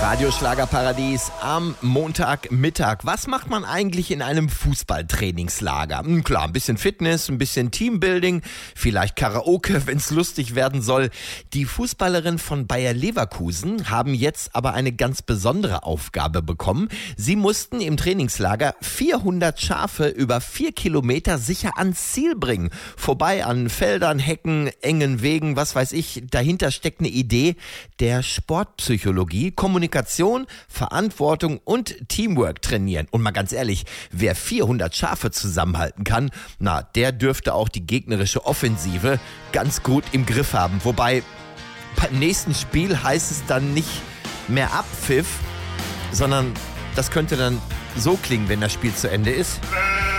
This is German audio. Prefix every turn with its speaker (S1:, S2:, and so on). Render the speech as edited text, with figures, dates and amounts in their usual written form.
S1: Radio Schlagerparadies am Montagmittag. Was macht man eigentlich in einem Fußballtrainingslager? Klar, ein bisschen Fitness, ein bisschen Teambuilding, vielleicht Karaoke, wenn es lustig werden soll. Die Fußballerinnen von Bayer Leverkusen haben jetzt aber eine ganz besondere Aufgabe bekommen. Sie mussten im Trainingslager 400 Schafe über 4 Kilometer sicher ans Ziel bringen. Vorbei an Feldern, Hecken, engen Wegen, was weiß ich. Dahinter steckt eine Idee der Sportpsychologie, Kommunikation, Verantwortung und Teamwork trainieren. Und mal ganz ehrlich, wer 400 Schafe zusammenhalten kann, der dürfte auch die gegnerische Offensive ganz gut im Griff haben. Wobei beim nächsten Spiel heißt es dann nicht mehr Abpfiff, sondern das könnte dann so klingen, wenn das Spiel zu Ende ist.